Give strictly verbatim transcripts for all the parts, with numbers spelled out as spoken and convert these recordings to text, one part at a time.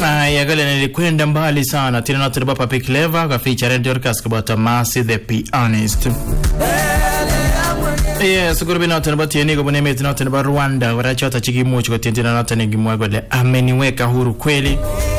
Haya, gale nilikwenda mbali sana. Tena na tulipa Papi Clever kwa feature Dorcas kubata Mercy the Pianist. Yes, guru bina tulipa tieni kwa buneme tena tulipa Rwanda. Waracha wata chiki mochi kwa tientina na tani gimwago le ameniweka huru kweli.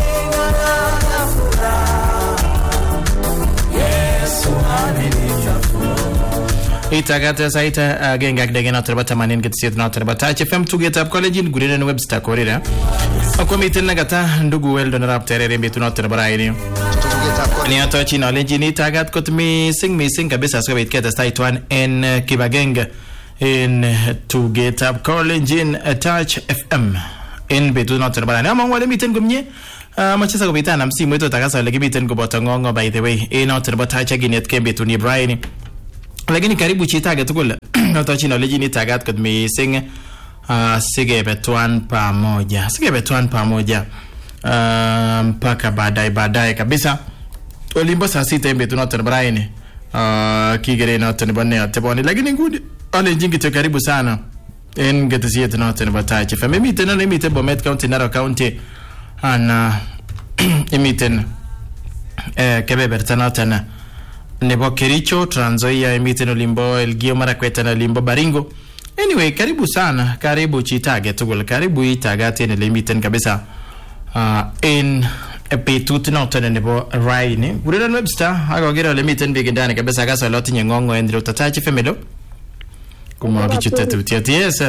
Itagata saita genga kidegena tulipa manin kitisiet na tulipa Touch F M to get up college in Gurira na Webster Korira. Akomiten nagata ndugu weldo na rap terere mbitu na tulipa ini. Ni ato chino lejini tagat kot missing missing kabisa so wait get start one in Kibageng in to get up college in Touch F M in bitu na tulipa ini. Among wale miten gumye machesa kubita na msimu wetu takasa legi miten kubota ngongo by the way in na tulipa Touch aginet kembitu ni Brian. Lakini karibu chitaga tukula ato chino lejini tagat kot missing Uh, sige betuan pamoja sige betuan pamoja mpaka uh, baadaye baadaye kabisa olimbo saa sita mbe tunato Brian uh, kigere na tunibone atebone lakini ngudi ale jingi te karibu sana en getesi tunato nibatache fa mimi tena mimi te Bomet County Narok County ana emiten eh kebebe tena tena nebo Kericho Trans Nzoia emiten olimbo Elgeyo Marakwet na olimbo Baringo. Anyway, karibu sana, karibu chitage tugul, karibu itaga tena limiten kabisa uh, in epitut noten nebo Raini. Gurira Webster, hago gira limiten bigindani kabisa kasa loti nyengongo endro tatachi femelo. Kuma kichutete utiati yesa.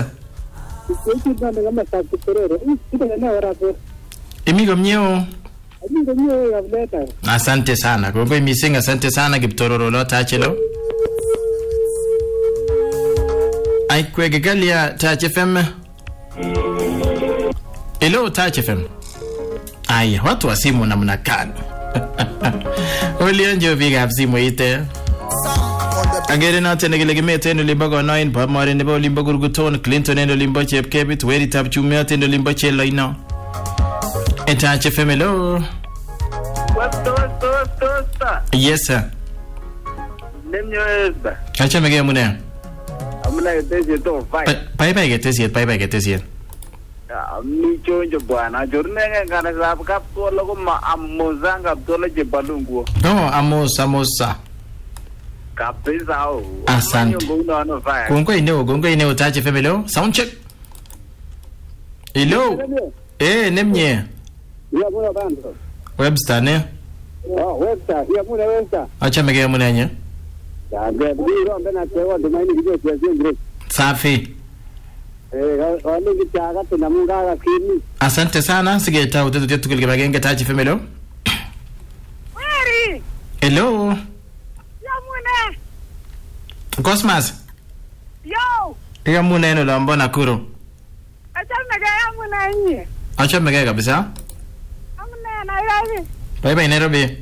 Emigo mnyeo. Emigo mnyeo ya vleta. Asante sana, kwa missing asante sana Kiptororo lota achelo. Ai kwege galia Touch F M. Hello Touch F M. Ai watu wa simu namna gani? Olionjo viga simu ite. Agere na tena gele gemete no limbago nine pa mare ne bo limbago Gurguton Clinton no limbago Chep Kebit weri tap chumia tena limbago Chela ina. Touch F M hello. Yes sir. Nemyo esta. Acha mege mune. Amna getesi to five. Bye bye getesi, bye bye getesi. Mi chonjo bwana, jorne ngana sab kap to logo ma amozanga to le balungu. No, amos amosa. Kapesa o. Asante. Kongo ineo, kongo ineo Touch F M hello. Sound check. Hello. Eh, nemnye. Ya mwana bando. Webster ne? Oh, Webster, ya mwana Webster. Acha mege mwana nye. Safi. Asante sana sigeta utetu tetu Kibagenge Touch F M hello. Wari. Hello. Yamune. Cosmas. Yo. Yamune no lambo Nakuru. Acha mega yamune nyi. Acha mega kabisa. Amune Nairobi. Bye bye Nairobi.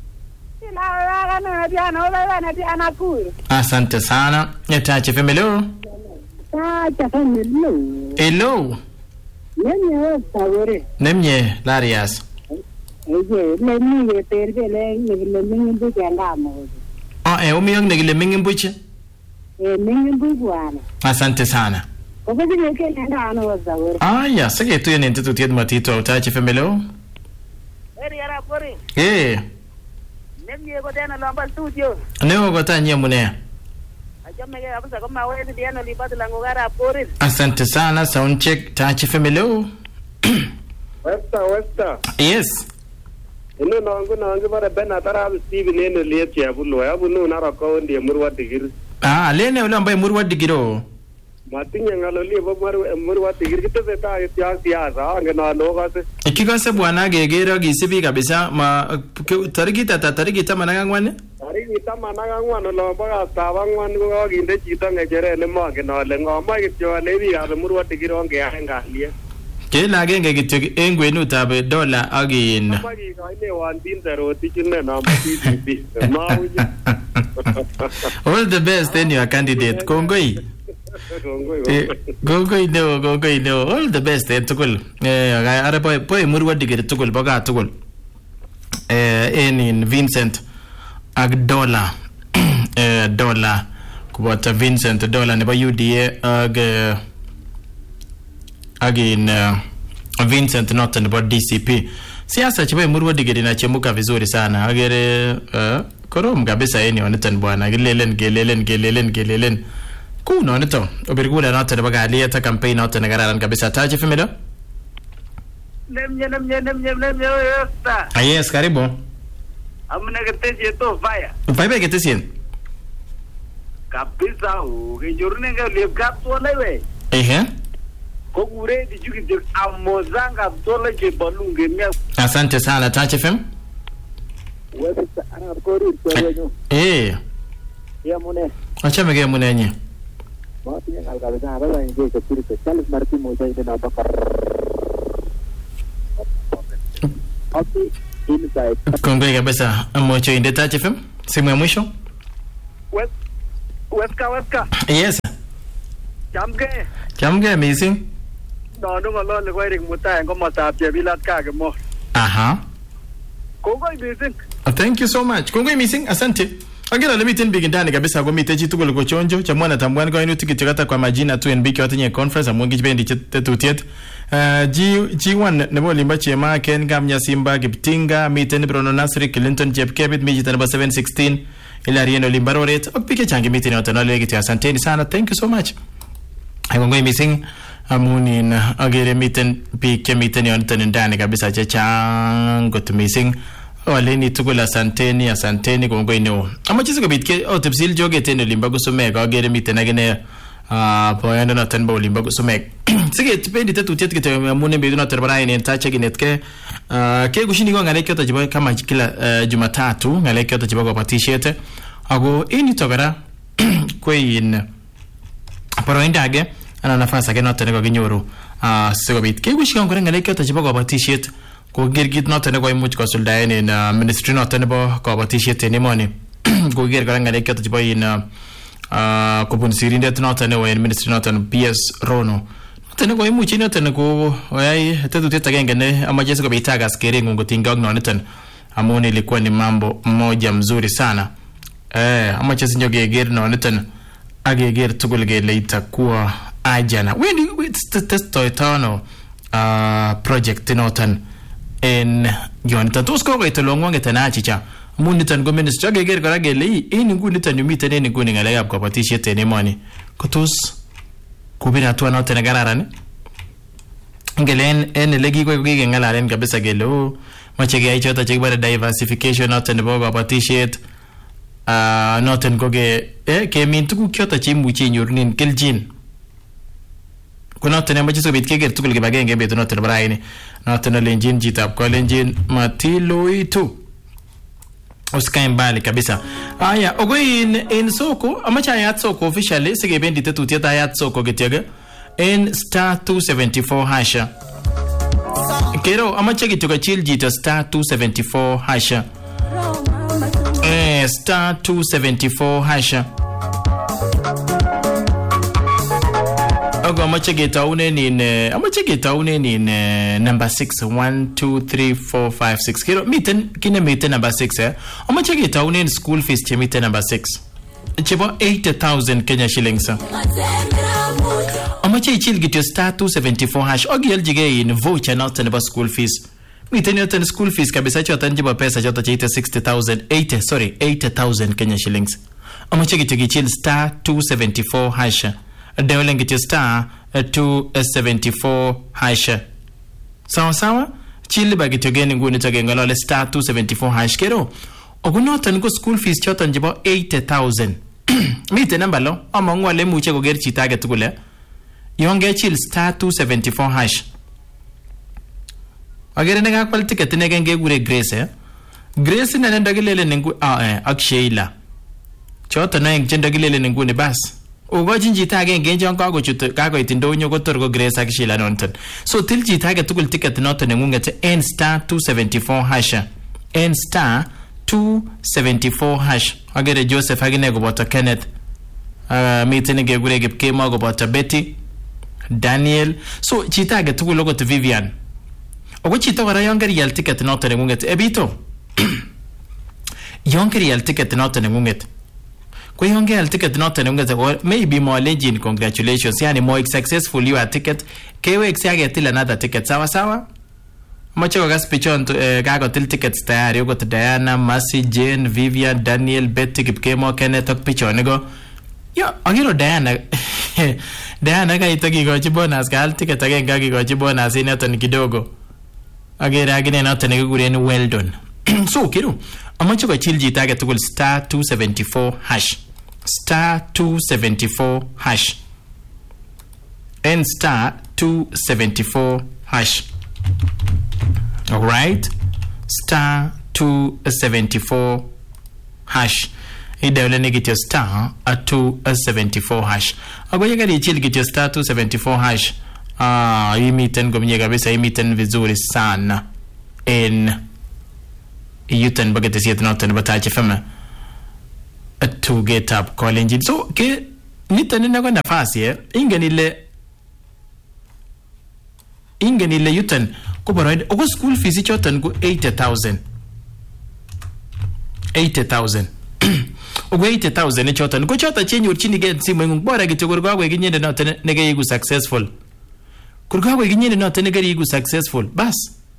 Asante sana. Touch F M hello. Touch F M hello. Hello. Nemye tawore. Nemye Larias. Eje, nemye tervele ngile mingimbu ngamo. Ah, eh umiyong ngile mingimbu che? Eh mingimbu bwana. Asante sana. Kokoje ngeke ngano wazawore. Ah, ya, sage tu yene ntetu tiet matito Touch F M hello. Eri ara pori. Eh. Nemye ko tena lamba studio. Neo ko tanya mune. Ajamege abisa kama wewe diano libati lango gara pori. Asante sana sound check Touch F M hello. Westa Westa. Yes. Ino nangu nangu bara bena tara Steve neno lieti abulo abuno na rako ndi murwa digir. Ah lene ule ambaye murwa digiro. Matinya ngalo liebo murwa digir kitese ta ya siasa ngena logase. Ikigase bwana gegero gisibi kabisa ma tariki tata tariki tama nangangwane. Tariki tama nangangwane lombo asabangwan ko ginde chito ngejere ne mange ole ngoma kityo lebi ya murwa digiro nge angalie. Kela genge kityo engwenu tabe dola agin. Magi kaine one zero tichine na mtiti. All the best in your candidate Kongoi. Kongoi no Kongoi no all the best eh tukul. Eh ara boy boy murwa digire tukul baga tukul. Eh in Vincent ag dollar eh dollar kubota Vincent dollar ne ba U D A ag agin Vincent noton nebo D C P. Siasa chebo Emurua Dikirr inachemuka vizuri sana. Agere uh, korom kabisa yeni waniton bwana. Gilelen, gilelen, gilelen, gilelen. Kuno wanito. Obirgula noton nebo kalyet campaign noton negararan kabisa. Taji F M do? Nemye, nemye, nemye, nemye, yosta. Ah, yes, karibu. Amuna ketesye to fire. Faibe ketesyen? Kabisa, ukenyorune nga uliyep kapsole we. Ehe. Kukure di chukityo amozanga kapsole chebalunge miya. Asante sana, Touch F M. Webisa, anab korir kwa wenyo. Eh. Ya mune. Achame ke mune nye. Mati yang alkabisa, abasa inge kapsuri se. Chalis marti moja ite na bakar. Okay, inside. Kongwe kabisa, mocho inde Touch F M. Simu ya mwisho? Wes, weska, weska. Yes. Chamge. Chamge missing. No, no, no, le kwa iring muta ngo masapye bilat kage mo. Aha. Kongoi missing. Thank you so much. Kongwe missing, asante. Agera limitin big ndani kabisa kwa miteji tukul ko chonjo cha mwana tambwani kwa inuti kichakata kwa majina tu N B K watinye conference amwangi jibendi tetutiet. Uh, G G1 nebo limba chema Ken Gamnya Simba Giptinga miten Bruno Nasri Clinton Jepkebit mijita nebo seven sixteen ila rieno limbaroret okpike changi miten yotanole giti asanteni sana. Thank you so much. Kongwe missing amunin agere miten big miten yotan ndani kabisa chechang got missing. Waleni tukula asanteni asanteni kongoi no. Amachizo ko bitke o tepsil joge teno limba kusome ka gere miten agene ah poyanda na tanbo limba kusome. Sige tipendi tetutiet kite amune be na terbara ine tache ginetke ah ke gushini ko ngale kyota jibo kama kila Jumatatu ngale kyota jibo ko patishete ago ini togara queen pero indage ana nafasi ke note ko ginyoru ah sigo bit ke gushini ko ngale kyota jibo ko patishete ko girgit note ne ko imuch ko suldaen in ministry note ne bo ko patishete ni moni ko ger ko ngale kyota jibo in ah ko sirinde note ne wo in ministry note P S Rono tene ko imuchi ne tene ko oyai tetutiet agenge ne amaje siko bitaga skere ngotinga ogno neten amoni ilikuwa ni mambo moja mzuri sana eh amaje sinjo geger no neten ageger tugul gele itakuwa ajana wendi testo etano ah project noten en yonta tosko ko itolongo ngetana achicha munitan go minister ageger kora gele ini ngunitan yumiten ni nguni ngala yab ko patishete ne moni kotos kubira tu anote na gararan ngelen en legi ko gi ngalaren kabisa gelo mache gi aichota che bare diversification note ne boga patishet ah noten ko ge eh ke min tuku kyota che muchi nyornin keljin kuna tene mache so bit ke ger tukul ge bagenge be note braine note no lenjin jitap ko lenjin matiloitu Uskain mbali kabisa. Aya, ogo in in soko, amacha ayat soko officially sige bendi tetutiet ayat soko getiaga in star two seventy-four hasha. Kero amacha gituga chill jita star two seventy-four hasha. Eh star two seventy-four hasha. Ogo amacha gita une ni amacha gita une ni number six one two three four five six. Kero miten kine miten number six eh. Amacha gita une school fees che miten number six. Chebo eighty thousand Kenya shillings. Amacha ichil gityo star two seventy-four hash. Ogi eljige in voucher not about school fees. Miten yoten school fees kabisa chotan jibo pesa chota chite sixty thousand eighty sorry eighty thousand Kenya shillings. Amacha gityo gichil star two seventy-four hash. Dewling it star two seventy-four hash. Sawa sawa chili bagi togeni nguni toge ngolole star two seventy-four hash kero ogunota ngo school fees choton jibo eighty thousand mite namba lo ama ngwale muche ko gerchi target gule yonge chill star two seventy-four hash agere nega kwal ticket nega ngegure Grace eh Grace nene ndagilele ningu ah eh aksheila choton na ngendagilele ningu ni bas Ugo jinjita agenge jon kago chut kago itindonyo ko torgo Grace akishila nonton. So til jita ga tukul ticket noton ngungete N star two seventy-four hash. N star two seventy-four hash. Agere Joseph agine go bota Kenneth. Uh meeting ge gure ge kema go bota Betty. Daniel. So jita ga tukul logo to Vivian. Ogo jita wara younger yal ticket noton ngungete ebito. Younger yal ticket noton ngungete. ko yongeal ticket noton ngeze maybe mo legend congratulations yani mo successful your ticket kewek si agetil another ticket sawa sawa macho ko gas pichon kagotil tickets tayari uko Diana, Mercy, Jane, Vivian, Daniel, Betty, Kipkemo, Kenneth ak pichon go yo agiro Diana Diana ka ito gigochi bonus ka al ticket again ka gigochi bonus inaton kidogo agera agine noton kiguren well done so kiru amacho ko chilji tage tugul star two seventy-four hash star two seventy-four hash and star two seventy-four hash. All right, star two seventy-four hash. Idawle ne get your star at two seventy-four hash. Agoye gari chill get your star two seventy-four hash. Ah, imiten gomye kabisa imiten vizuri sana. En yuten bagete siet noten batache fema. To get up calling. So ke nitani na kwa nafasi eh ingenile ingenile yuten ko boroid o school fees chotan go eighty thousand eighty thousand o eighty thousand chotan ko chota chenyu chini get simu ngung bora gito ko gwa ginyende na nege yigu successful ko gwa ginyende na nege yigu successful bas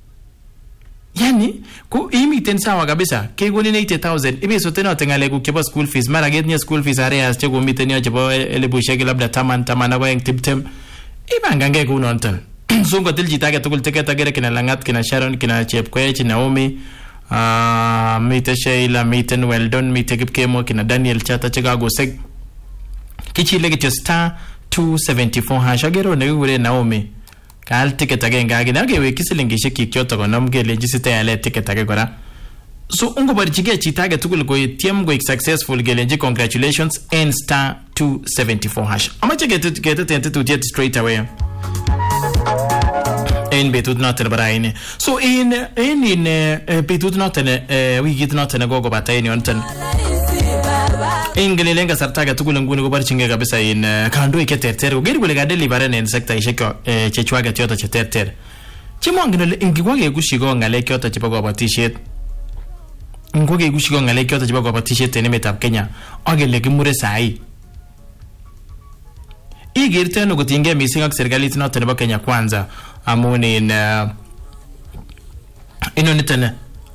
yani ko imiten sawa kabisa ke goni eighty thousand ibe so tena tengale ku keba school fees mara get nya school fees areas che go miten ya chebo elebu sheki labda taman taman na eng tiptem ibanga nge ku nonton songo tiljita ke tukul tiketa gere kina Langat kina Sharon kina Chepkoech Naomi ah mite Sheila miten Weldon mite Kipkemo kina Daniel Chata Chicago seg kichile ke star two seventy-four hash agero ne gure Naomi kal ticket again gagi na gewe kisilingishe kikyoto konom gele jisite ale ticket age gora so ungo barichige chitage tukul go tiem go successful gele nji congratulations and star two seventy-four hash amache get get get to get straight away in betut noten baraine so in in in betut noten wigit noten gogo bataini onten ingeli lenga sartaga tukul nguni go barchinge kabisa in kando iketerter go geri gole gadeli barane in sector isheko chechwaga tyota cheterter chimongino ingigwage gushigo ngale kyota chipago batishet ngoge gushigo ngale kyota chipago batishet ene metab Kenya ogele gimure sai igirte no gotinge missing ak serikali noten ba Kenya kwanza amuni in uh, ino nitana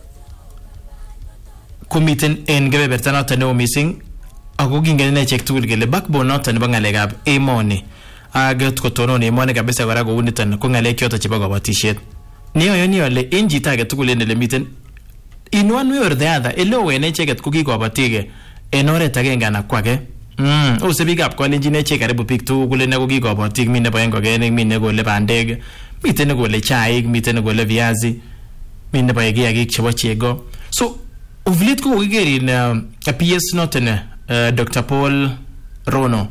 kumiten en gebe bertana tano missing ako gingene check tool gele backbone noten ba ngale gab emoni agat ko tono ne emoni kabisa gara go unitan ko ngale kyota chiba go batishet niyo yo niyo le inji tage tukule le miten in one way or the other elo wene check ko gi go batige enore tage ngana kwake mm o se big up ko engineer check karibu pick tu kule ne ko gi go batig mine ba ngo gene mine go le bandeg miten go le chai miten go le viazi mine ba yegi yegi chebo chego so uvlit ko gigeri na P S noten uh, Doctor Paul Rono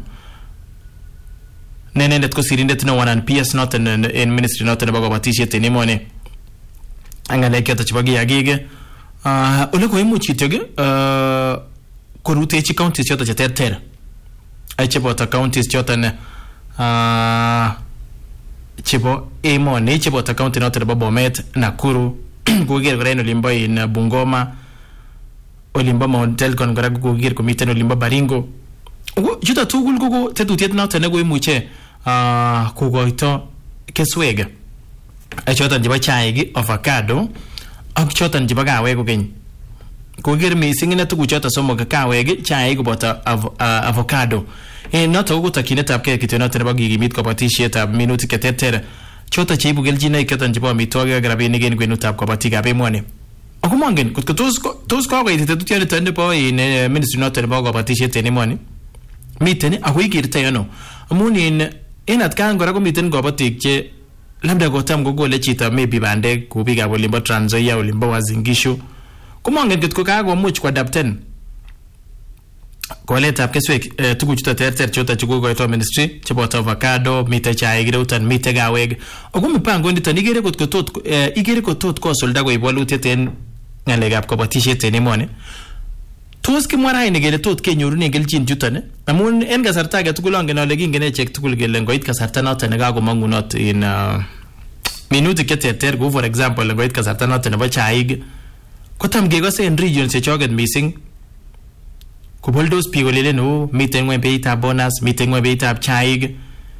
nene net ko sirindet no one P S noten in ministry noten ba go batishet ni mone angale kyoto chebo yegi uh ole ko imu chitege uh korute chi counties choto cheterter ai chebo ta counties choten uh chebo emo ne chebo ta county noter ba Bomet Nakuru goger greno limbo in Bungoma olimba Mount Elgon gara goger komiten olimba Baringo ugo juta tugul gogo tetutiet noten go imuche ah kugoito keswega ai chotan jiba chaigi avocado ak chotan jiba gawe go gen goger missing ne tugu chota somo kawege chaigi bota avocado e noto go takine tapke kiteno terba gigimit ko batishet ab minuti keteter chota chibu geljina ikatan jibo mitoga grabe ni gen gwenu tap ko batiga be mone akumongen kut tos tos ko ga ite tutiyane tande po in ministry noter ba go batishet ni mone mitene akoi kirte yono amuni in inat kan gora ko miten go batik che labda go tam go gole chita maybe bande ko biga bolimbo Trans Nzoia olimbo Wazingishu kumongen kut ko ka go much ko adapten koleta keswek eh, tugu chuta terter chota chugo go to ministry chebo avocado mite chai greutan mite gaweg ogo mipango ndita nigere kot ko tot eh, igere ko tot ko solda go iboluteten ngale gap ko batishet ni mone tos ki mara ine gele tot kenyoru ne geljin jutane amun en gasarta ga tugulonge no legi ngene check tugul gele ngoit kasarta not ne ga go mangu not in uh, minuti keterter go for example ngoit kasarta not ne ba chai ko tam ge go sen region se choget missing Koboldos biik kolelen oh miten ngweny beitab bonus, miten ngweny beitab chaik.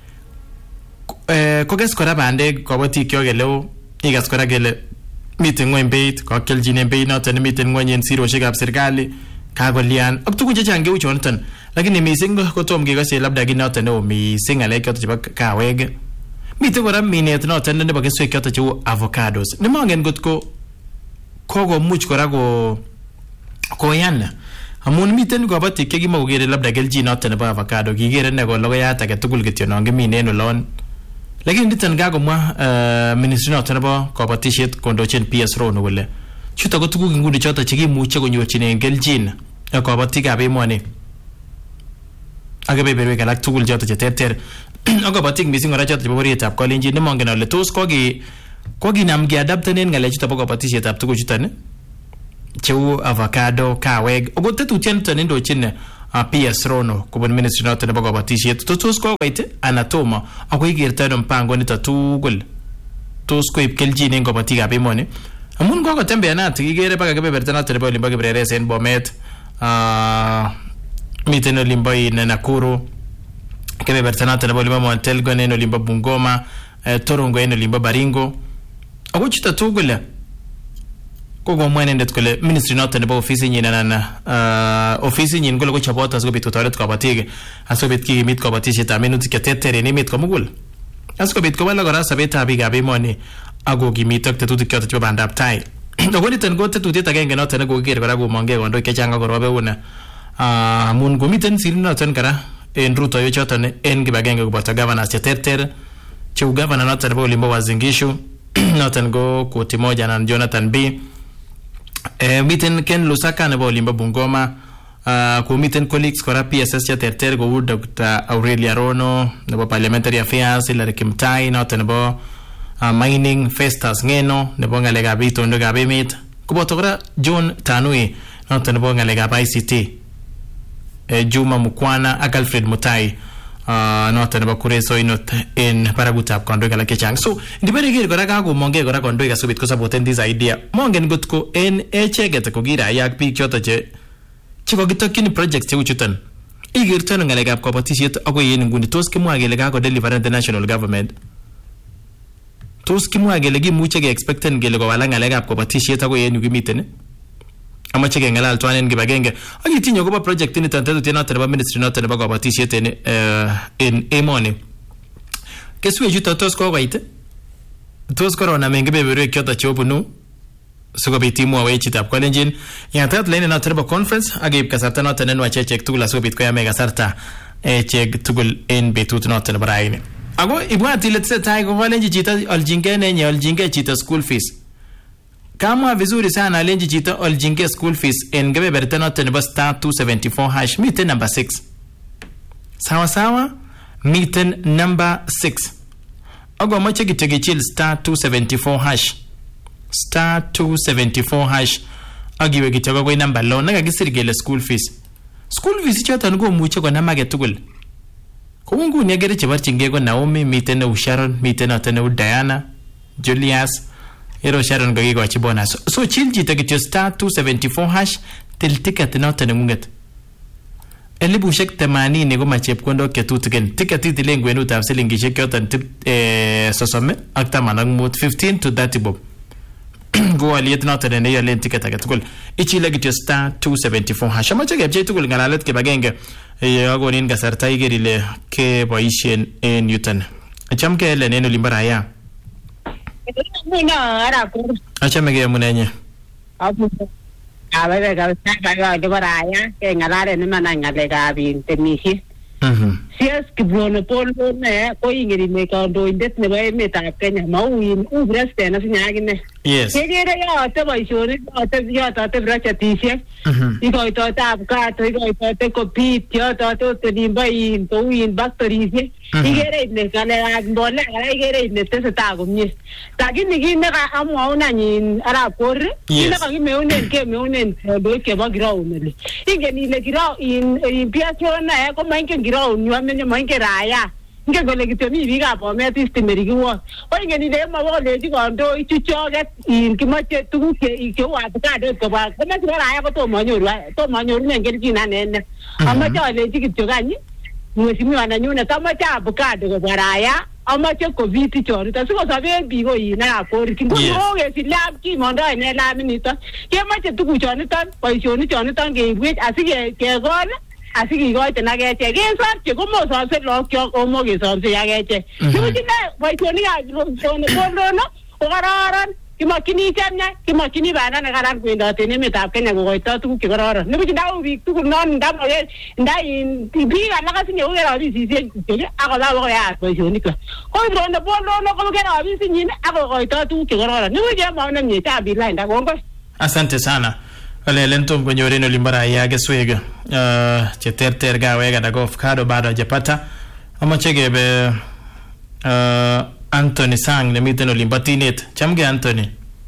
Eh kokes kora bandek kobotik kyok kele oh ikas kora kele miten ngweny beit, kokeljinen beit noton miten ngweny en siroshekab serikali, kakolian ak tuguk chechang cheu choniton. Lakini missing kotom kekose labda kit noton neo missing ng'alek choton chebo kawek. Miten kora minet noton nebo keswek choton cheu avocados. Nemongen kot ko kokomuch kora ko koyan. Amun miten kobotik chekimokokere labda keljin noton nebo avocado, kikere ine ko logoyat age tugul kityo non kimine en olon. Lakini niton kakomwa uh, ministry noton nebo kobotishet kondochin P S Rono kole chuto ko tuguk nguni choton chekimuche konyorchinen keljin kobotikab emoni ak kebeberwek alak tugul choton cheterter. Ak kobotik missing kora choton chebo borietab Kalenjin nemongen ale tos koki kokinam kiadaptenen ng'alechuton bo kobotishetab tuguchuton cheu avocado, kawek. Ako tetutioniton indochin uh, P S Rono kobun ministry noton nebo kobotishet. Tos kokoit ana tomo ako ikerto ano mpango nito tugul tos koib keljin en kobotikab emoni. Amun kokotembeanat kikere baka kebeberta noton nebo olimbo Kipreres en Bomet, uh, miten olimbo in Nakuru, kebeberta noton nebo olimbo Mount Elgon, en olimbo Bungoma, uh, Torongo en olimbo Baringo. Ako chuto tugul kokomwa inendet kole ministry noton nebo ofisinyin anan uh, ofisinyin kole kochobot asikobit kotoret kobotik asikobit kikimit kobotishetab minutik cheterter en emet komugul, asikobit kowalak kora sobetab biikab emoni ako kimit ak tetutik choton chebo bandab tai. Ako niton ko tetutiet agenge noton nekokiker kora komongei kandoik chechang akorobe una amun komiten sirit noton kora en rutoiwek choton en kibagenge koboto governors cheterter cheu governor noton nebo olimbo Uasin Gishu noton ko Koti Moja anan Jonathan B. Eh, miten Ken Lusaka nebo olimbo Bungoma, uh, komiten colleagues kora P S S cheterter kou Doctor Aurelia Rono nebo Parliamentary Affairs, Hilary Kimtai noton nebo Uh, mining, Festus Ngeno nebo ng'alekab itondokab emet, koboto kora John Tanui noton nebo ng'alekab I C T, eh, Juma Mukwana ak Alfred Mutai uh, noton nebo Kureso Inot en barakutab kandoik alak chechang. So ndibere kere kora kakomongei kora kandoik asikobit kosapoten this idea. Mongen kot ko en echeket ko kiraya ak biik choton che chekokitokyin projects cheu chuton. Ikerto ano ng'alekab kobotishet akoi en nguni, tos kimwa kele kakodeliver the national government? Tos kimwa kele kimuche ke-expecten kele kowalak ng'alekab kobotishet akoi en yu kimiten? Amache keng'alal tuan en kibagenge ak itinye akobo project niton tetutiet noton nebo ministry noton nebo kobotishet en uh, en emoni. Keswek chuton tos kokoit? Tos koronam en kebeberwek choton chebunu sikobit imwowech chitab Kalenjin yatat lainit noton nebo conference ak keib kasarta noton nenwach echek tugul asikobit koyame kasarta echek tugul en betut noton nebo raini. Ako ibwat ile tesetai kokolenji chito oljingei nenye oljingei chito school fees. Kamwa vizuri sana alenji chito oljingei school fees en kebeberta noton nebo star two seventy-four hash miten number six. Sawa sawa miten number six. Ako moche kityo kichil star two seventy-four hash. Star two seventy-four hash. Akiwe kityo kokoi number low nekakisir kele school fees. School fees choton komuche konam age tugul. Kou nguni agere cheborchingei ko Naomi, miten neu Sharon, miten noton neu Diana, Julius, ero Sharon kokikochi bonus. So chill chito kityo star two seventy-four hash til ticket noton neng'unget. Elibushek themanini ko ma chepkondok chetutikin. Ticket itilen kwenutab silingishek choton eh, sosom ak taman ak mut, fifteen to thirty bob. Go aliet noton neyolen ticket age tugul. Ichile kityo star two seventy-four hash. Amache kepchei tugul ng'alalet kibagenge akonin kasarta iker ile keboisien en yuton. Achamke Helen en olimbo Raya. Achame ke munenye. Awe kabisa kaga de Raya ke ngalare ni mana ngalega bin temisi. Mhm. Sias kibrono polo ne ko ingeri me ka do indet ne ba meta Kenya mawin u breste na sinyagine. Yes. Kegere ya te boisioni te ya te bracha tishek. Mhm. Iko ito tab ka to iko ito te kopit yo to to te dimba in to in factories. Igere ne kale ag bola kale igere ne te ta gumye. Lakini gine ka amwa una nyin ara por. Ina ka gimeunen ke meunen do ke ba grau mele. Ingeni le grau in in piaciona e ko manke grau nywa menye manke Raya. nge kole kityo mi biikab Bomet istimeri kiwon ko ingen ile makolechi kandoik chuchoket in kimoche tuguk cheu avocado kobwa komoche Raya kotomo anyoru tomo anyorunen kelchin anene amoche alechi kityo kany mheshimiwa nanyunet amoche avocado kobwa Raya amache covid chorito sikosoben biik koinakab korik ngokesiliab kimondo ene laminito kemoche tuguchoniton boisionichoniton keibwech asikekol asikikoiten akechek kesopche komosopse lookyok omokesopse akechek nibuch ine boisionikab kondono ko kararan kimokyini chemya kimokyini banda nekaran kwendoten emetab Kenya kokoito tuguk chekororon nibuch ndau biik tugul non ndamoke ndain biik alak asinye koker ofisisiek kityok akoba koyat boisionikwak ko ndonde bondono koker ofisinyin akokoito tuguk chekororon nibuch kemou nemie chambi lainda kongoi. Asante sana. Alelen tom konyoren olimbo Raya keswek cheterter kawek anan ko avocado bado hajapata. Amoche kebe Anthony Sang nemiten olimbo Tinet. Chamge Anthony.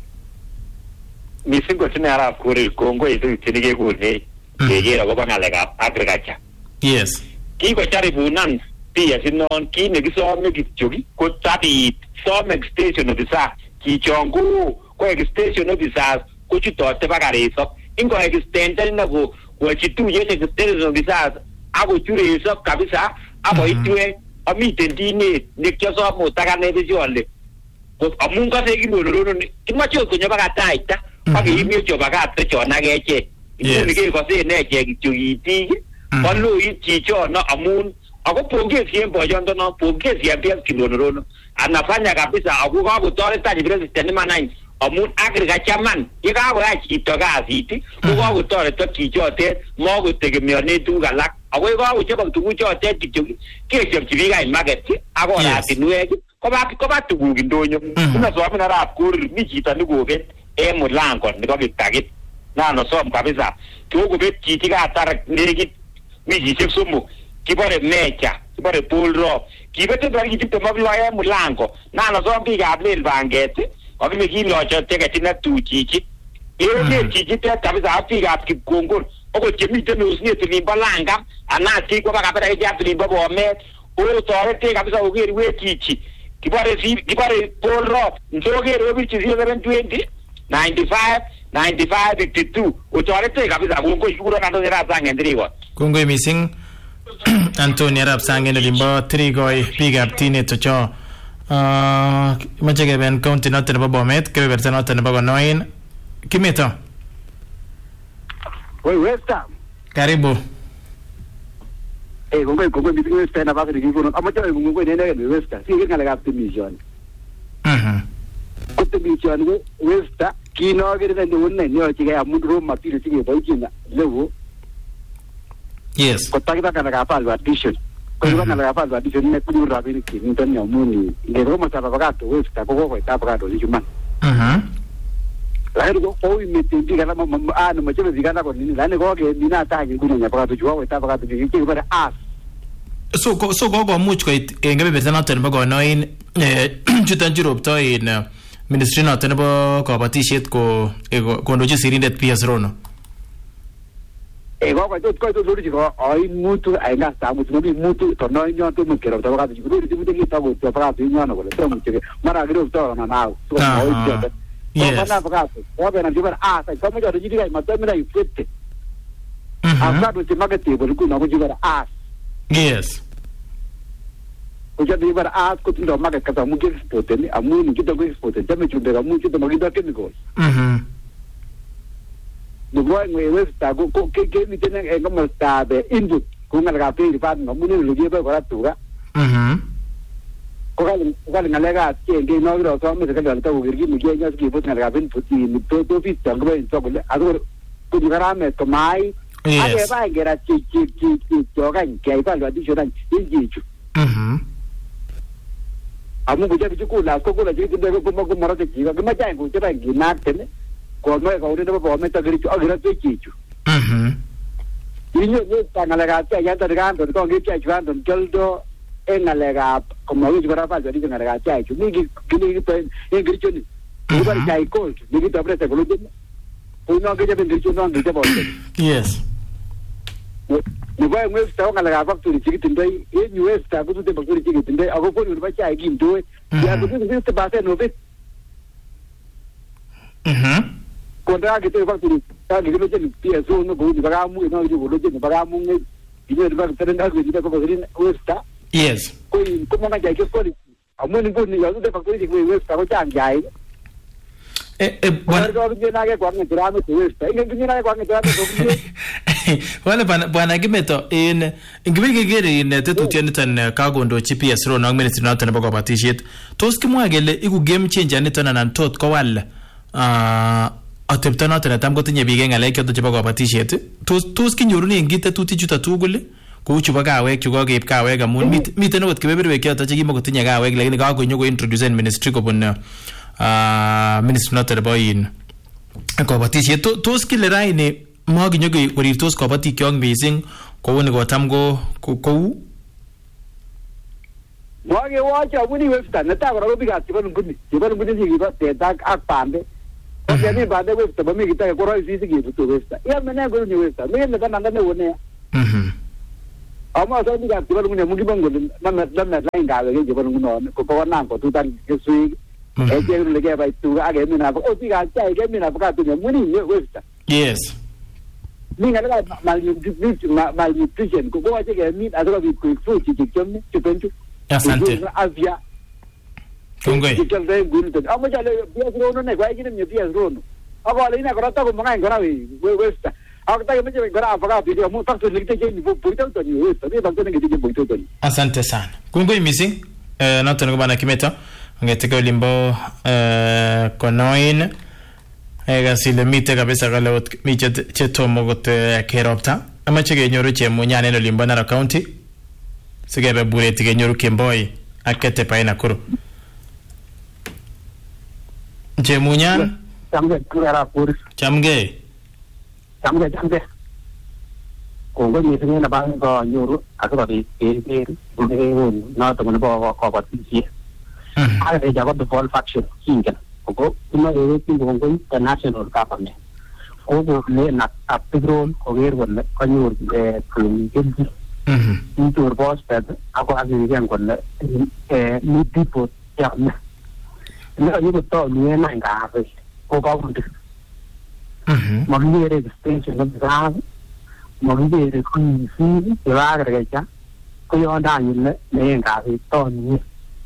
Missing ko tine arab kore Kongo itu tine ke kone. Keger akobo ngalekab agriculture. Yes. Kikojaribunan pia sinon kit nekisome kityo ko tabit some extension officer kichongu ko extension officers kochutote baka resop ingo extenden na ko kochituye extension officers ako churesop kabisa ako itwe amiten Tinet nekyosom mutakane bisiole ko amun kase kinorono kimache konyo baka taita baka imiecho baka techona keche inguni ke kose neche kityo kitik Palo chicho no amun ako pongezi en boyondo no pongezi ya pia kinorono anafanya kabisa ako kakotoreta president manai amun agriculture man yekakoyai chito kasit ko kakotoreta chichotet makotegemeane tuguk alak ako yekakochobok tuguchotet kityo kechopchi biik ai market ak oratinwek koba koba tuguk indonyo unasomi arab kur mi chito nekobet en mulango nebo Kiptagit nano som kabisa kokobet chiti katar nekit mijisiek somok kibore Mecha kibore Paul Rob kibete ndo kitipte mabloya mulango nano som biikab Lel Banget akime kilocho teket na tuchichi yeye chichi te kabisa biikab Kipkongor oko chemiten osnet limbo Langa anati kwa kabera ya limbo Bomet o torete kabisa oger we chichi kibore kibore Paul Rob ndoger obichi seven twenty ninety-five ninety-five fifty-two utorete kabisa kongo shukuru na ndo zange ndiriwa kongo missing Anthony Arab Sang en olimbo Trigoi biikab Tinet cho uh mache keben county noton nebo Bomet kebeberta noton nebo Konoin kimeto Oi Westa karibu eh kongo kongo bibi Westa na baka dikikono amache kongo nene ne Westa si ngalekab mission mhm kote mission Westa kino gere ne wonne ne yoche amun rom mapiro sige boyina lewo yes kotakita kana kafalwa addition ko kana kafalwa addition ne kujuru rabini kinto ne amuni ngero mo taba bagato Westa ko ko taba bagato lijuman mhm la ero ko imete diga la ah no macho diga na ko ni la ne ko ke dina ta ke kuno nya bagato juwa taba bagato ke ke bara as so ko so ko ko much ko ngebe berta noton nebo Konoin eh chutan jiropto in ministry noton nebo kabatishet ko kondochi sirindet P S Rono eh ko ko ko to lori ko ai mutu ai na sa mutu ni mutu to no nyo to mu kero to ka ji lori ti mutu ki ta go to ka ti nyo no ko to mu ke mara gro to na na so ko ji to ko na ka ko be na ji bar a sai ko mo jo ji ga ma to mi na ifete a ka do ti magati bo ku na ko ji bar a yes ko jadi bar a ko tindo maga kata mu ke spoten amu ni kita ko spoten tame chunde ga mu kita magida chemicals mhm no boy we Westa ko ke ke mi tenen e como sta de input ko ngala ga pe pa no mu ni lo je ba ko atuga mhm ko ga ga ngala ga ke ke no ro so mi ka ga ta ko gi mi ke nya ki bot ngala ga ben puti ni to to fi ta ko en to ko ado ko di gara me to mai ade ba ngera chi chi chi chi to ga ke ba lo di jodan ji ji mhm amu kuja bichu kula ko kula jitu de ko mo ko mara de jiga ma jai ko jaba ginak tene ko no ko ri de bo me ta gri chu agra te chichu mhm inyo ne ta ngala ga ta ya ta ga ndo ko ngi cha chu ndo keldo en ngala ga ko mo ri bara fa de ngala ga cha chu ni gi gi to e gri chu ni ko ba chai ko ni gi ta presa ko lu ko no ge je ben gri chu no ngi te bo yes Nebo aeng Webster ko ngalekab factory chekitindoi en Webster ko tute factory chekitindoi ako koni nebo chaik kimtoi ya ko fifty percent of it. Mhm. Kontra kite factory ta gilo chen P S O no go ni bagamu no ju go chen bagamu ngi ine ba terenda ko ni ba ko rin Webster. Yes. Ko ko mona jai ko ni amuni ko ni ya tute factory ko Webster ko chang jai. Eh eh bwana wale bwana bwana Kimeto in ngibigegere in tetutiet niton kakondochi P S Rono ak ministry noton nebo kabatisiet tos kimwa kele iku game changer niton anan tot kowal ah atepto noton netam kotinye biik eng ngalek choton chebo kabatisiet tos tos kinyorunen kit tetutik chuton tugul kou chebo kawek chu kokeib kawek amun miten okot kebeberwek choton chekimokotinye kawek lakini kakonyo ko introduce ministry kobun Uh, minister noton nebo in kabatisiet tos kile raini makinyo korirtos kabatik kyok missing kou ni kotam ko kou Wage wacha abuni Webster neta kora ko bigat chebo nguni chebo nguni chikiba teta ak pande okay ni bande Webster bami kitaka kora sisi kibuto Webster ya mena go ni Webster mimi nenda nanda ne wone mhm ama so bigat chebo nguni mungi bango na na na line ga ge chebo nguni ko ko na ko tutan kesui ejero lege ba tu age mina ko bigat chai ge mina ba tu muni Webster yes Minga la malnutrition malnutrition ko ko ge min adoro bi ku fu chi chi chom chi penchu asante avia kongoi kitende gulto amo jale P S Rono ne kwa gine mi P S Rono abo le ina korata ko mga ngora we Webster akata me je ngora afaga video mo fakto likite je ni bo boito to ni Webster ni bakto ne gidi boito to ni asante sana kongoi missing eh noton ko bana Kimeto ngeteke limbo eh konoin ega sile mite kabisa kale mi chetomo got keropta amache kenyoru chemunyane no limbo Narok County sigebe bureti kenyoru Kemboi akete paina kuru chemunyan chamge kura puris chamge chamge chamge kongo ni tene na bang ko nyoru akaba bi pe pe ni na to mo ba ko ba ti I read about the whole faction kinga ko kuma e ti kongo international government ko go le na apigron ko ger wala ko nyor e kun gelji mhm intur boss ped ako agi gen ko le e ni tipo ya na na yugo to ni na nga fa ko ko ko mhm mo ni registration of ga mo ni re ku ni si ya ga ga ko yo da ni le ne nga fa to ni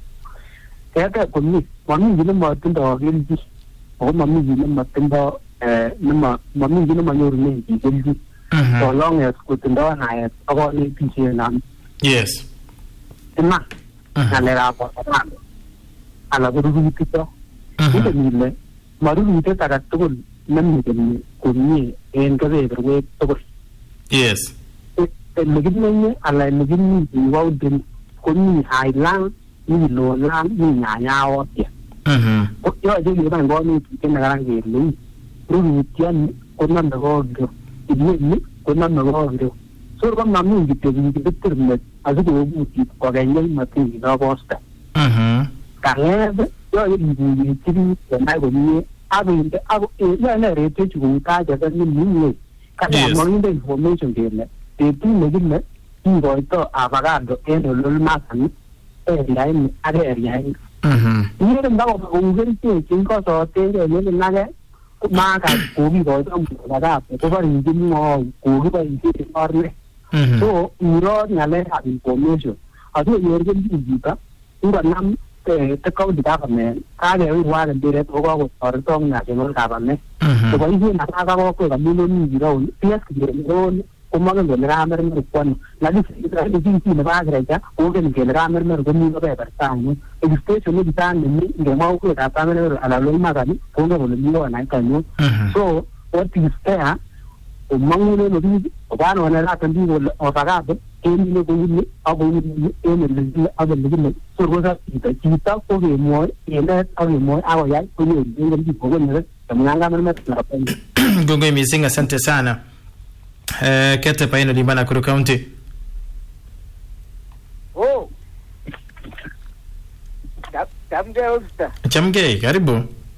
kaya ko ni mami gina ma tindo gelji o mami gina ma tindo eh nama mami gina ma nyoru ne gelji so long as ko tindo na ya ko ni pinche na yes ema na le ra ko na ala ko ru pito ko ni le maru ni te ta to nan ni ko ni en ka de ro to yes e le gina ni ala le gina ni wa din ko ni hai lang ni lo la ni nya nya o ti mhm ko yo ji ni ban go ni ke na ran ge ni ru ni tian ko na na go do ni ni ko na na go do so ko na mi ji te ni ke ter me azu ko bu ti ko ga ni ma ti na bosta mhm ka le yo ji ni ti ni ko na go ni a bi de a e na na re te ju ka ja da ni ni ka da mo ni de information ke ne te ti me ji me ti go to a ba ga do e do lo ma san area ni area ni mhm ni ren da ko ngin ti kin ko so te de ni na ge ma ka ko bi go to da da ko ba ri ni mo ko bi ba ni ti or ne so ni ro nya le ha information a du yor gen ji ji ka ura nam te te ko di da ba ne ka ge ri wa de re to ko ko or to na je mo ka ba ne to ba ni na ka ko ko ga mi no ni ro pi as ki ro kuma ga ne ra mer mer ko na di ra di ti na ba ga ja o ga ni ra mer mer ko ni ba ba ta ni e station ni ta ni ni ma ko ta ta mer ala lo ma ga ni ko ga ni ni na ka ni so what is there o mangu ne no di o ba no na ra ta di o ba ga e ni no ko ni a go ni e ne ni a ga ni ni so ko sa ti ta ti ta ko ge mo e na a ge mo a go ya ko ni ni ni ko ni ta mo nga mer mer na pa ni gongo missing asante sana eh kete paino di Nakuru County oh chamge Webster chamge karibu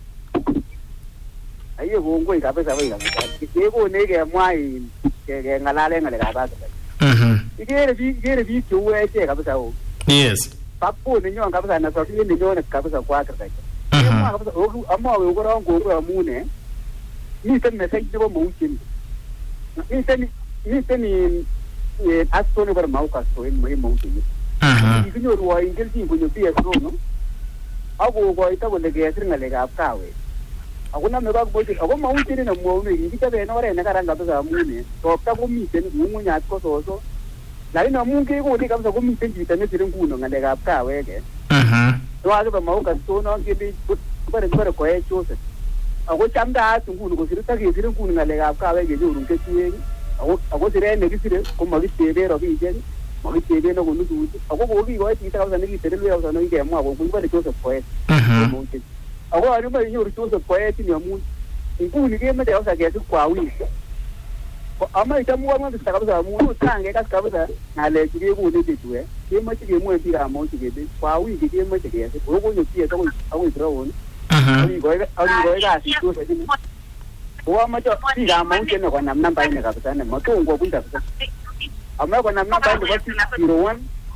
ayo bongo ikapesa wewe ke ko ne ke mwai ke ke ngalale ngale ka ba mhm Igere biik igere biik cheu echek kabisa o. Yes. Papo nenyon kabisa na safi nenyon kabisa kwa Afrika. Mhm. Kabisa amawe korong kongoi amune. Miten message nebo mauchen. Miten miten in astone bar mau kasto en mai mauchen. Mhm. Kinyoru wa ingelchin konyo P S no. Ako koita kole kesir ngalekab kawe. Ako name bak boje ako mauchen na muone kikichabe en oret ne karan kabisa amune. Ropta komiten ng'ung'unyat ko soso. Lakini amun kekoni kabisa komiten chito nesire nguno ngalekab kawek. Mhm. Wakibe mau kasto no kebe bare bare koe Joseph. Ako chamdaat nguno kosire takesire nguno ngalekab kawek kenyorun kesuek. Ako ako sire nekisire komakitebe robishek. Makitebe no konusuti. Ako kokikoe chito kabisa nekitelelwe kabisa nekikemwa ko bare Joseph Koech. Mhm. Ako ari ba inyoru Joseph Koech ni amun nguni kemeche kabisa kesir kwa wiki. Ama itamuwa mwa bisa kabisa amun utange kas kabisa ngalechu kekone betue. Kemeche kemwoe biik amoche kebe kwa wiki kemeche kesir. Ko nyo pie akoi akoi drawn. Mhm. Ari goe ari goe kasi Joseph ni. Wa macho biik amoche ne konam namba ine kabisa ne matongo bunda kabisa. Ama konam namba ine ko zero one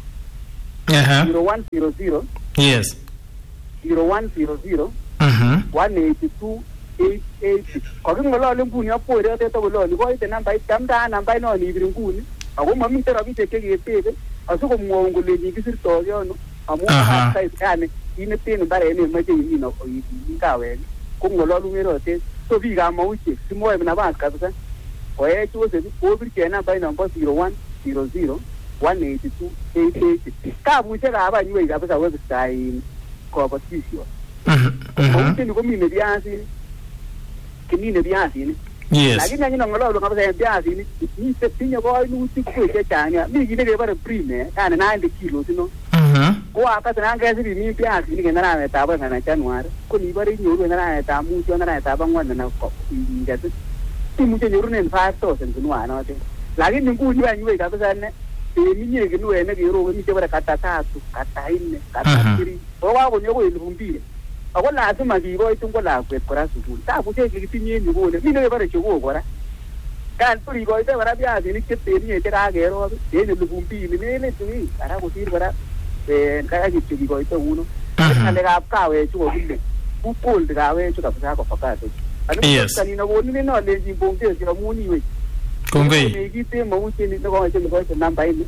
Aha. zero one zero zero Yes. zero one zero zero Mhm. one eight two eight eight. Ko ngolole nguni apore teto kololi ko ite namba itamda namba ino ni ibir nguni. Ako mamite rabishek cheketebe asikomwoun kole kikisirto yono amu sai yani ineten bare ene mache yino ko yikawek ko ngololu ngerote so biik amauche simoe nabas kabisa ko e Joseph ko birche namba ino ko zero one zero zero one eight two eight eight. Kabuche kaba nywe kabisa website ko patisio. Mhm. Ko mine biasi kimine biasi. Yes. Lakini nanyi ngololo kabisa biasi ni ni tinyo ko inuti ko chechanya mi gine ke bare prime yani ninety kilos no. Mhm. Ko akata nanga sibi mi biasi ni ngana na taba na January ko ni bare nyoru ngana na ta mu jo na ta bangwan na ko ngate ti mu je nyoru nen five thousand kunwa na te. Lakini nguni banywe kabisa ne minye ke nuwe ne ke ro mi je bare kata tatu kata ine kata three ko wa ko nyogo elfu mbili. Ako lazima kibo itungo la kwet kora sukul. Ta buche kitinye ni gole. Mine bare chugo kora. Kan turi ko ite bara bia ni kete ni ite ka gero. De ni lubumbi ni ne tui. Ara ko tir bara eh kaya kitu ko ite uno. Kale ka kawe chugo gille. U pol de kawe chugo ka ko pakato. Yes. Ani na woni ni no le jimbonge ya muni we. Kongoi. Ni kite mo uche ni ko ite ko ite namba ile.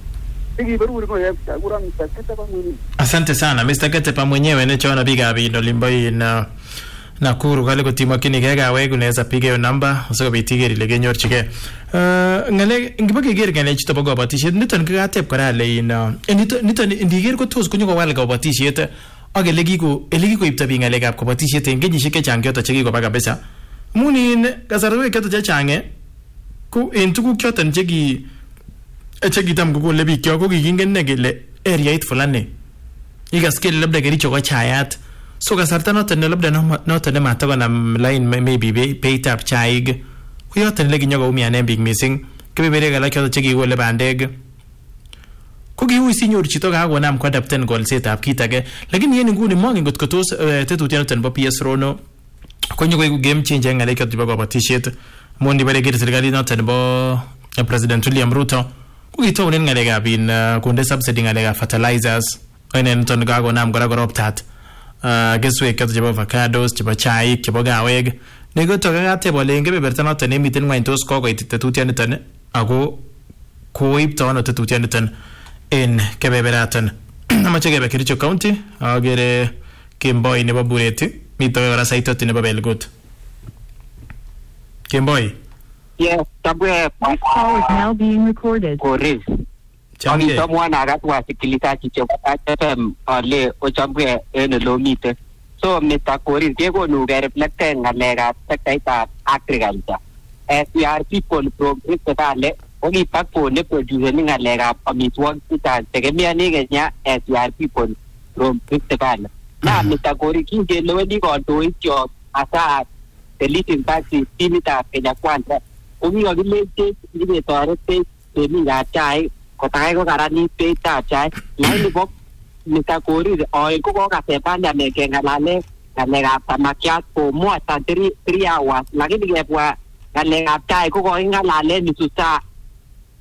Asante sana Mister Ketepa mwenyewe nechoona piga bino limbai na Nakuru kale kutimwa kini kega we kunaweza piga hiyo namba usikobit igeri ile kenyorchige. Uh, ngale ngibage iger ngale chito bo kabatishet niton kakatep kora le ina niton niton ndiger ko tos kunyo kowal kabatishet ak ele kiko ele kikoipta biik ngalekab kabatishet en kenyisiek chechang choto chekikoba kabisa. Munin kasarwek choto chechang ko en tuguk choton cheki echekitam kokole biik kyok ko kikingen ne kele areait fulani ikas kele labda kericho ko chayat so kasarta noton ne labda noton ne matakonam line maybe beitab chaik ko yoton le kinyo koumianen biik missing kebeberek alak choton chekikole bandek ko kiui sinyoru chito kakonam koadapten kolsetab kit age lakini en nguni mongen ngot ko tos tetutianoton bo P S Rono konyo koiku game changer ngalek choton bo kabatishet mondi bare kit serikalit noton bo President William Ruto kukitounen ngalekab in konde subsidy ngalekab fertilizers oinen ton kakonam kora koroptat keswek choto chebo avocados chebo chaik chebo kawek nekoto kakateb ole en kebeberta noton nemiten ngwany tos kokoit tetutianiton ako koibto ano tetutianiton en kebeberaton amache kebe Kericho County agere Kemboi nebo Bureti mito kora Saitoti nebo Belgut. Kemboi. Yes, tabwe This call is now being recorded. Kore. Chami someone agatwa sikilizaji chebo F M ale ochambwe en lomite. So Mister Kore kegonu reflecten ngalekab sekaitab agriculture. As we are people from Rift Valley, only pakpo ne produce ni ngalekab amitwogik chuton tegemeane Kenya as we are people from Rift Valley. Na Mister Kore kingeleweni kandoik chok asa the leading party timitab Kenya Kwanza. Kung yung gilid hindi toilet pay demi gachay kotay ko karani pay ta chay lain ko Mister Kore oil ko ko kasi panda me ke ngalale ngalega pamakyat po mo at three hours lagi di kwa ngalega chay ko ko ngalale ni susa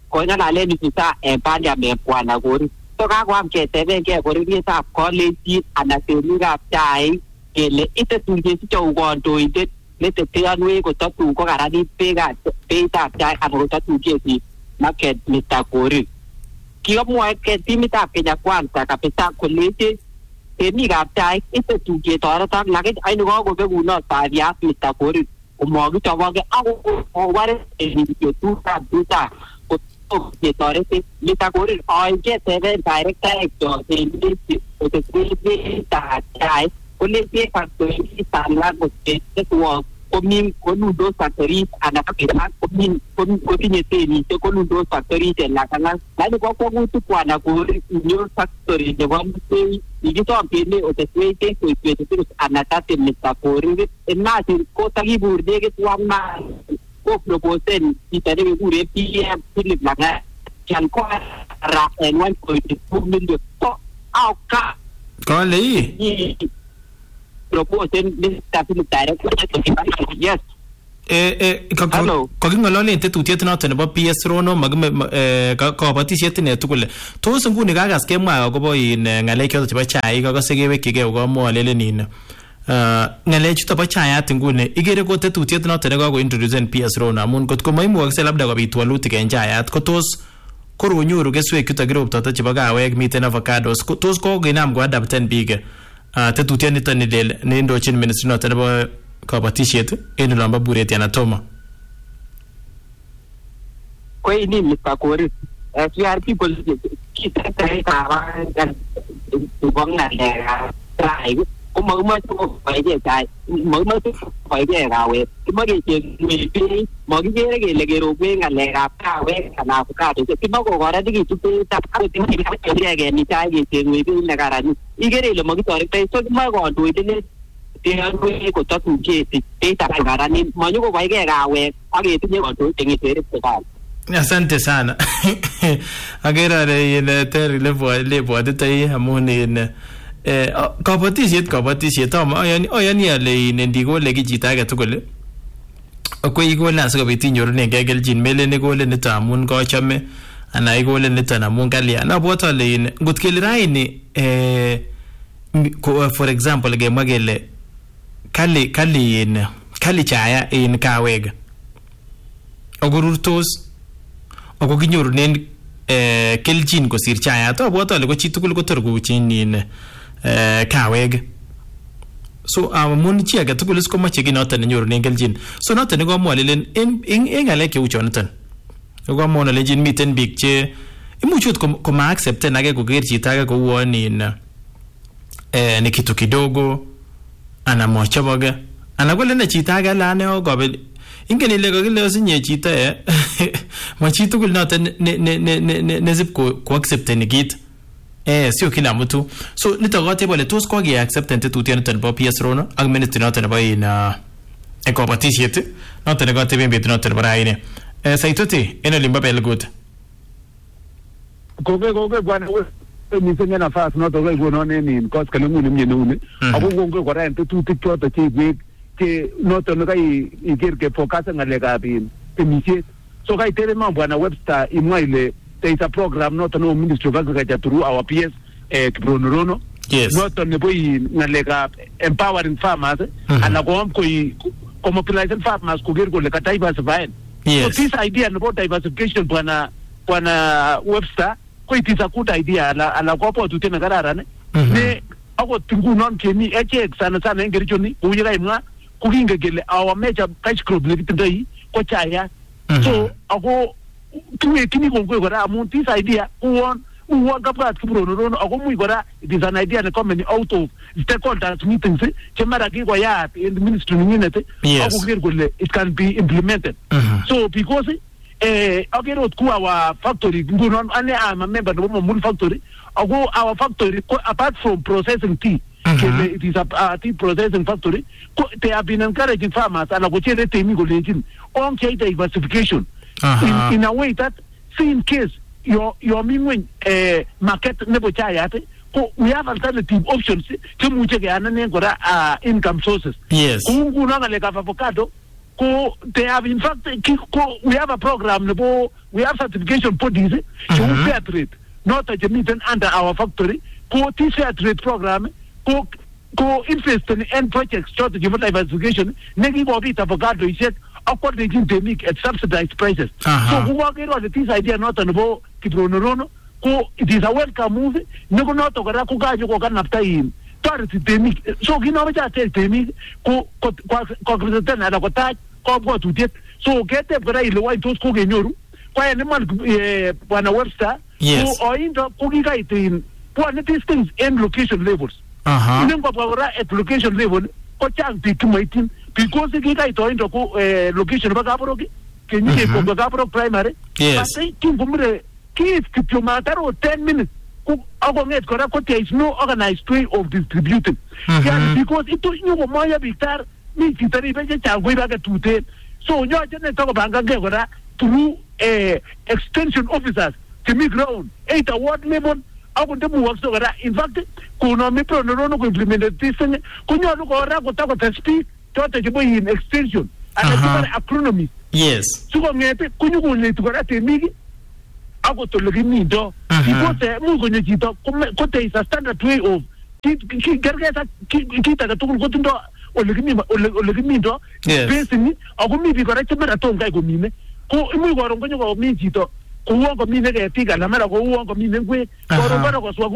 kongalale nisusa en parliament Bwana Korir. So kakwam ketebengei bororietab college anan temikab chaik kele itetuye sicho kandoindet neteteanwech kotatun ko karanit beitab chaik anan kotatun si market Mister Korir. Kiamwae ke timitab Kenya Kwanza kabisa koleche temikab chaik itetuye ketoretok lakini ainu kakobekunot bariat Mister Korir komakichoboke akoware tutab tuta ketoreti Mister Korir oinge teben director koteswetab chaik koleche factory sanla kotetewo komin konundo factory anan kapitak komin kotinye temisiek konundo factory chelakala lakini kokwokutik Bwana Korir inyor factory nebo msei ikisom kele otesweite koitwetetis anatate Mister Korir imagine kotakibur nekit one month ko proposen chito nekekure P M Philip Lang'at kial ko ra en one point two million so auka kole ii proposen Mister Philip direct yes eh eh kokingololen tetutiet noton nebo P S Rono magime kabatisiet ne tugul tos nguni kagas kemwa akobo in ngalek choto chebo chaik akase kewekyige ukamwa lelenin Uh, ngale chuto bo chayat ngune igere ko tetutiet noton ne kako introduce P S Rono amun kotko maimuakse labda kobit walutik en chayat ko tos koronyoru keswek chuto kiroptoto chebo kawek miten avocados ko tos kokinam ko adapten biik uh, tetutiet niton ni del ne indochin ministry noton nebo kabatisiet en olombo Bureti Anatoma ko ini Mister Korir F R people kitete ka ba ngale trai kuma kuma to faide tai magma to faide gawe kuma ke mi pi magi gere ke lege robe ngale ga ka we kana ka to ti mago gora digi tu ta ka ti mi ka ke ge ni tai ge te mi pi na gara ni igere le magi to re so ma go do ite ne ti an we ko ta tu ke ti ta gara ni ma nyu ko vai ge gawe age ti go do ti ni te re ta asante sana agera re le ter le vo le vo de tai amone eh kabatisiet kabatisiet am ayani ayani ale nendigo le kijita age tugul ko igole asikobit inyorunen kegeljin mele ne gole nito amun kochome ana igole nito amun kalia na bota le ngot kele raini eh for example ge magele kali kali in kali chaya in kaweg ogururtos ogo kinyorunen eh keljin kosir chaya to bota le ko chitugul ko tor kuchin in eh kaweg so amun chi age tugul is komache kinoton nenyorunen keljin so noton ko mwalelen en en ngale ke uchonoton ko mona lejin miten bik che imuchut ko ma accept na ke ko ger chita age ko woni in eh ni kitu kidogo ana mochaboga ana gole na chita age la ne ogobel ingen ile ko kile osinye chita eh ma chitugul noton ne ne ne ne zip ko ko accept ni git eh sio kila mtu so nitagote bole tos ko ge accept tetutiet noton bo P S Rono ak ministry noton bo ina ekobatisiet noton ko tebe bet noton bo raine eh saitoti eno limba belgut koge koge bwana ni senya nafasi noton ko igono neni cause kale ngune mye nune ako gongo ko rain tetutik choto che big che noton kai igerke focus ngale ka bin temisiet so kai tere ma bwana Webster imwaile there is a program not no Ministry of Agriculture through our P S eh Rono yes not on the boy ngalega empowering farmers mm-hmm. and agom ko commercializing farmers ko gergo le diversify yes so this idea about diversification bwana bwana Webster ko it is a good idea ala ala ko po tutena garara ne ne ako tingu non kemi eche sana sana ngerichoni uyira imwa kugingegele our major cash crop ne bitendai ko chaya so ako tuwe kini kongwe gora amun this idea uwon uwon kaprat kubro no no ako muy gora it is an idea ne coming out of stakeholders meetings chemara ki go ya in the ministry unit ako gir golle it can be implemented uh-huh. So because eh agero ku our factory ngunon ane am a member of mun factory ako our factory apart from processing tea uh-huh. It is a, a tea processing factory they have been encouraging farmers and ako chere temi go legin on che diversification. Uh-huh. In, in a way that, see in case your your mean uh, market nebo chayate, we have alternative options to muche ke anane ngora uh, income sources. Yes. Kungu nanga le avocado, ko they have in fact ki, ko, we have a program nebo we have certification bodies to mm-hmm. fair trade not a meeting under our factory ko this fair trade program ko ko invest in end projects strategy for diversification negi go bit avocado is according to technique at subsidized prices. Uh-huh. So who are getting this idea not about kidrono ko it is a welcome move nego not to gara ko ga ko kana time tarti technique so gino ba ta technique ko ko ko represent na ko ta ko go to it so get the gara ile why to ko genyoru kwa ne man bwana Webster yes. ko oindo ko gi ga itin one these things in location levels. Uh-huh. Nemba kwa at location level ko chang pi tumaitin because gi ga ito indo ko location ba ga bro ki kenye ko ga bro primary yes. But king kumre ki kityo mataro ten minutes ko agonget kora ko there is no organized way of distributing. Mm-hmm. Yeah, because ito inyo moya bitar ni kitari be cha go ba ga tute so nyo jene to banga ge kora through uh, extension officers to me ground eight award level akunde mu work so kora in fact kuno mi pro no no ko implement this thing kunyo ko ra ko ta ko speak to te bo in extension and uh-huh. Agronomy yes so ko ngete kunyo ko ne to kora te mi ako to logi mi do because mu ko ne jito ko te is a standard way of ki ki garga ki ki ta to ko tindo o logi mi o logi mi do basically ako mi bi ko ra chemera to ngai ko mi ne ko mu ko ro ko mi jito ko wo ko mi ne ke tika na mera ko wo ko mi ne kwe ko ro ko so